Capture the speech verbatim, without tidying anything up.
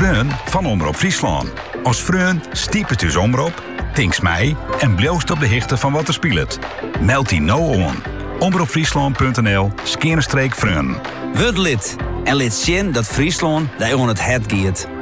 Freun van Omroep Friesland. Als Freun stiepet uw omroep, tinks mij en bloost op de hichte van wat er speelt. Meld die nou aan. omroepfriesland.nl skeerstreek Freun. Word lid en laat zien dat Friesland daar aan het hart giet.